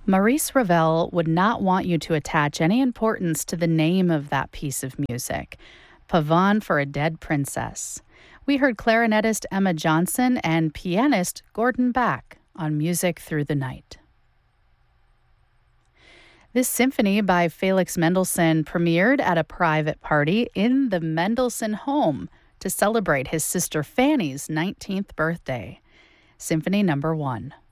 Maurice Ravel would not want you to attach any importance to the name of that piece of music, Pavane for a Dead Princess. We heard clarinetist Emma Johnson and pianist Gordon Bach on Music Through the Night. This symphony by Felix Mendelssohn premiered at a private party in the Mendelssohn home to celebrate his sister Fanny's 19th birthday. Symphony Number 1.